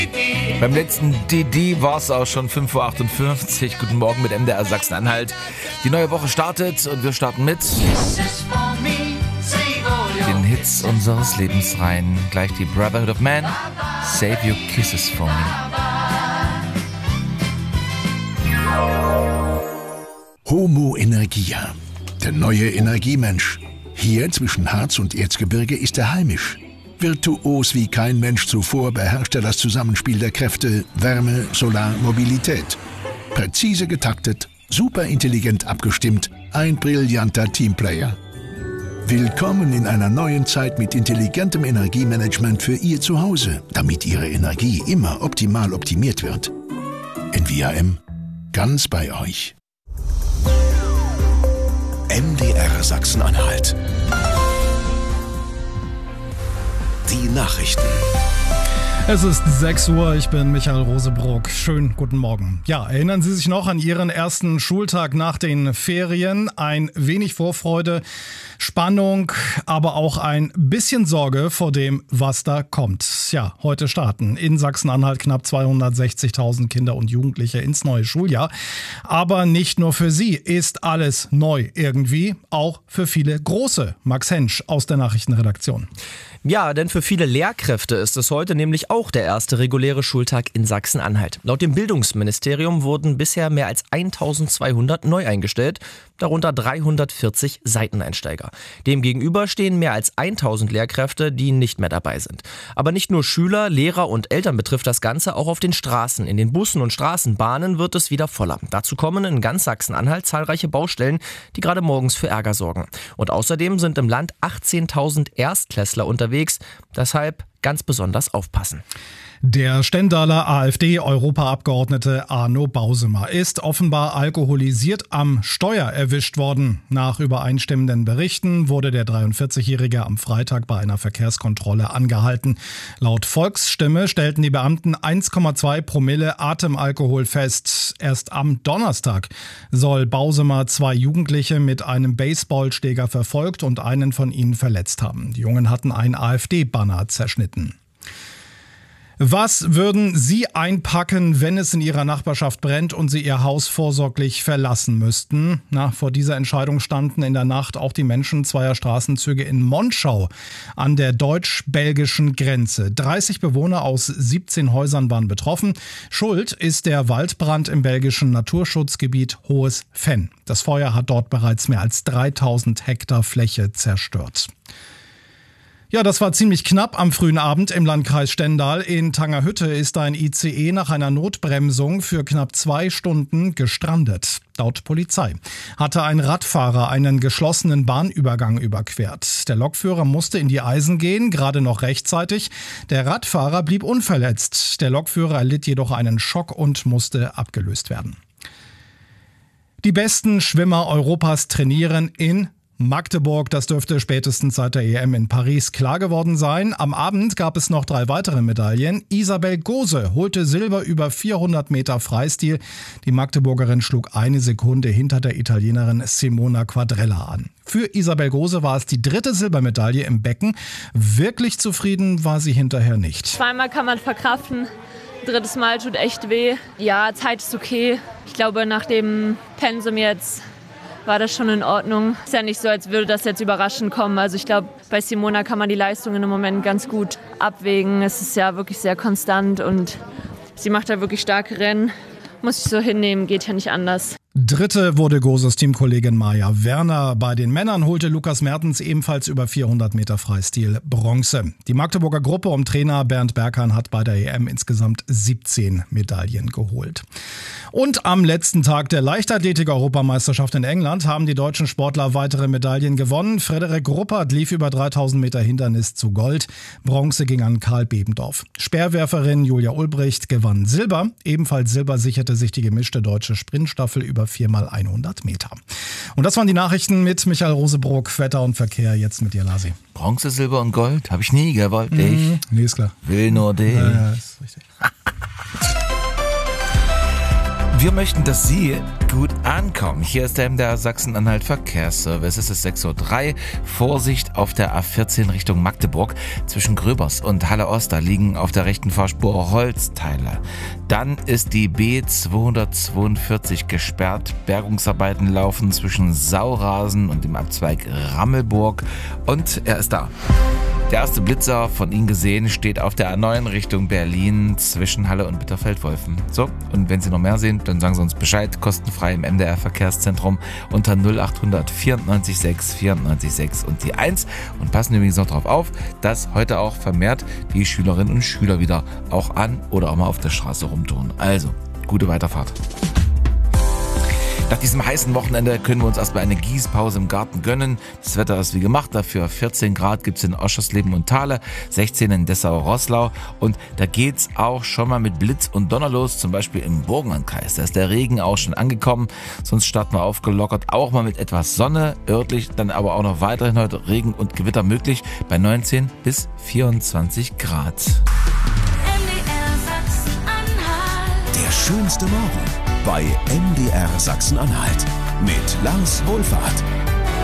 Beim letzten DD war es auch schon 5:58 Uhr. Guten Morgen mit MDR Sachsen-Anhalt. Die neue Woche startet und wir starten mit den Hits unseres Lebens rein. Gleich die Brotherhood of Man, Save Your Kisses for Me. Homo Energia, der neue Energiemensch. Hier zwischen Harz und Erzgebirge ist er heimisch. Virtuos wie kein Mensch zuvor beherrscht er das Zusammenspiel der Kräfte Wärme, Solar, Mobilität. Präzise getaktet, superintelligent abgestimmt, ein brillanter Teamplayer. Willkommen in einer neuen Zeit mit intelligentem Energiemanagement für Ihr Zuhause, damit Ihre Energie immer optimal optimiert wird. NVAM, ganz bei euch. MDR Sachsen-Anhalt. Die Nachrichten. Es ist 6 Uhr, ich bin Michael Rosebrock. Schönen guten Morgen. Ja, erinnern Sie sich noch an Ihren ersten Schultag nach den Ferien? Ein wenig Vorfreude, Spannung, aber auch ein bisschen Sorge vor dem, was da kommt. Ja, heute starten in Sachsen-Anhalt knapp 260.000 Kinder und Jugendliche ins neue Schuljahr. Aber nicht nur für sie ist alles neu irgendwie, auch für viele Große. Max Hensch aus der Nachrichtenredaktion. Ja, denn für viele Lehrkräfte ist es heute nämlich auch der erste reguläre Schultag in Sachsen-Anhalt. Laut dem Bildungsministerium wurden bisher mehr als 1200 neu eingestellt, darunter 340 Seiteneinsteiger. Demgegenüber stehen mehr als 1000 Lehrkräfte, die nicht mehr dabei sind. Aber nicht nur Schüler, Lehrer und Eltern betrifft das Ganze, auch auf den Straßen. In den Bussen und Straßenbahnen wird es wieder voller. Dazu kommen in ganz Sachsen-Anhalt zahlreiche Baustellen, die gerade morgens für Ärger sorgen. Und außerdem sind im Land 18.000 Erstklässler unterwegs, deshalb ganz besonders aufpassen. Der Stendaler AfD-Europaabgeordnete Arno Bausemer ist offenbar alkoholisiert am Steuer erwischt worden. Nach übereinstimmenden Berichten wurde der 43-Jährige am Freitag bei einer Verkehrskontrolle angehalten. Laut Volksstimme stellten die Beamten 1,2 Promille Atemalkohol fest. Erst am Donnerstag soll Bausemer 2 Jugendliche mit einem Baseballschläger verfolgt und einen von ihnen verletzt haben. Die Jungen hatten ein AfD-Banner zerschnitten. Was würden Sie einpacken, wenn es in Ihrer Nachbarschaft brennt und Sie Ihr Haus vorsorglich verlassen müssten? Vor dieser Entscheidung standen in der Nacht auch die Menschen zweier Straßenzüge in Monschau an der deutsch-belgischen Grenze. 30 Bewohner aus 17 Häusern waren betroffen. Schuld ist der Waldbrand im belgischen Naturschutzgebiet Hohes Venn. Das Feuer hat dort bereits mehr als 3000 Hektar Fläche zerstört. Ja, das war ziemlich knapp am frühen Abend im Landkreis Stendal. In Tangerhütte ist ein ICE nach einer Notbremsung für knapp 2 Stunden gestrandet. Laut Polizei hatte ein Radfahrer einen geschlossenen Bahnübergang überquert. Der Lokführer musste in die Eisen gehen, gerade noch rechtzeitig. Der Radfahrer blieb unverletzt. Der Lokführer erlitt jedoch einen Schock und musste abgelöst werden. Die besten Schwimmer Europas trainieren in Magdeburg, das dürfte spätestens seit der EM in Paris klar geworden sein. Am Abend gab es noch 3 weitere Medaillen. Isabel Gose holte Silber über 400 Meter Freistil. Die Magdeburgerin schlug 1 Sekunde hinter der Italienerin Simona Quadrella an. Für Isabel Gose war es die 3. Silbermedaille im Becken. Wirklich zufrieden war sie hinterher nicht. 2-mal kann man verkraften. 3. Mal tut echt weh. Ja, Zeit ist okay. Ich glaube, nach dem Pensum jetzt war das schon in Ordnung. Ist ja nicht so, als würde das jetzt überraschend kommen. Also ich glaube, bei Simona kann man die Leistungen im Moment ganz gut abwägen. Es ist ja wirklich sehr konstant und sie macht da wirklich starke Rennen. Muss ich so hinnehmen, geht ja nicht anders. 3. wurde Goses Teamkollegin Maja Werner. Bei den Männern holte Lukas Mertens ebenfalls über 400 Meter Freistil Bronze. Die Magdeburger Gruppe um Trainer Bernd Berghahn hat bei der EM insgesamt 17 Medaillen geholt. Und am letzten Tag der Leichtathletik-Europameisterschaft in England haben die deutschen Sportler weitere Medaillen gewonnen. Frederik Ruppert lief über 3000 Meter Hindernis zu Gold. Bronze ging an Karl Bebendorf. Speerwerferin Julia Ulbricht gewann Silber. Ebenfalls Silber sicherte sich die gemischte deutsche Sprintstaffel über 4x100 Meter. Und das waren die Nachrichten mit Michael Rosebrock, Wetter und Verkehr. Jetzt mit dir, Lasi. Bronze, Silber und Gold habe ich nie gewollt. Ich Nee, ist klar. will nur dich. Ja, ist richtig. Wir möchten, dass Sie gut ankommen. Hier ist der MDR Sachsen-Anhalt Verkehrsservice. Es ist 6:03 Uhr. Vorsicht auf der A14 Richtung Magdeburg. Zwischen Gröbers und Halle Ost, da liegen auf der rechten Fahrspur Holzteile. Dann ist die B242 gesperrt. Bergungsarbeiten laufen zwischen Saurasen und dem Abzweig Rammelburg. Und er ist da. Der erste Blitzer, von Ihnen gesehen, steht auf der A9 Richtung Berlin zwischen Halle und Bitterfeld-Wolfen. So, und wenn Sie noch mehr sehen, dann sagen Sie uns Bescheid, kostenfrei im MDR Verkehrszentrum unter 0800 94 6 94 6 und die 1. Und passen übrigens noch darauf auf, dass heute auch vermehrt die Schülerinnen und Schüler wieder auch an oder auch mal auf der Straße rumtun. Also, gute Weiterfahrt. Nach diesem heißen Wochenende können wir uns erstmal eine Gießpause im Garten gönnen. Das Wetter ist wie gemacht, dafür 14 Grad gibt es in Oschersleben und Thale, 16 in Dessau-Roßlau und da geht's auch schon mal mit Blitz und Donner los, zum Beispiel im Burgenlandkreis. Da ist der Regen auch schon angekommen, sonst starten wir aufgelockert, auch mal mit etwas Sonne, örtlich dann aber auch noch weiterhin heute Regen und Gewitter möglich bei 19 bis 24 Grad. Der schönste Morgen bei MDR Sachsen-Anhalt mit Lars Wohlfahrt.